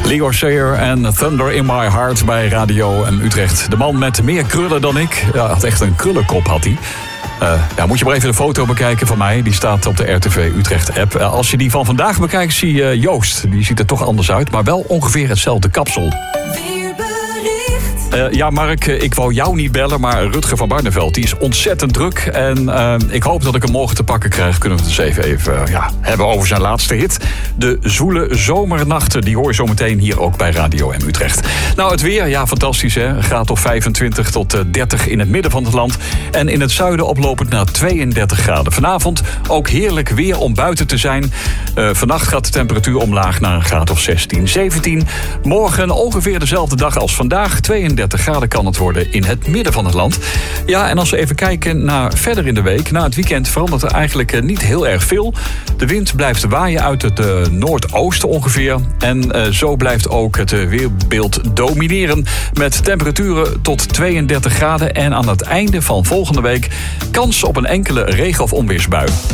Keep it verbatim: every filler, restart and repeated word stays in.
Leo Sayer en Thunder in My Heart bij Radio en Utrecht. De man met meer krullen dan ik. Ja, had echt een krullenkop, had hij. Uh, ja, moet je maar even de foto bekijken van mij. Die staat op de R T V Utrecht-app. Uh, als je die van vandaag bekijkt, zie je Joost. Die ziet er toch anders uit, maar wel ongeveer hetzelfde kapsel. Uh, ja, Mark, ik wou jou niet bellen, maar Rutger van Barneveld die is ontzettend druk. En uh, ik hoop dat ik hem morgen te pakken krijg. Kunnen we het eens even, even uh, ja, hebben over zijn laatste hit. De zoele zomernachten, die hoor je zo meteen hier ook bij Radio M Utrecht. Nou, het weer, ja, fantastisch hè. Gaat op vijfentwintig tot dertig in het midden van het land. En in het zuiden oplopend naar tweeëndertig graden. Vanavond ook heerlijk weer om buiten te zijn. Uh, vannacht gaat de temperatuur omlaag naar een graad of zestien, zeventien. Morgen ongeveer dezelfde dag als vandaag, tweeëndertig graden kan het worden in het midden van het land. Ja, en als we even kijken naar verder in de week, na het weekend verandert er eigenlijk niet heel erg veel. De wind blijft waaien uit het uh, noordoosten ongeveer. En uh, zo blijft ook het uh, weerbeeld domineren met temperaturen tot tweeëndertig graden. En aan het einde van volgende week kans op een enkele regen- of onweersbui.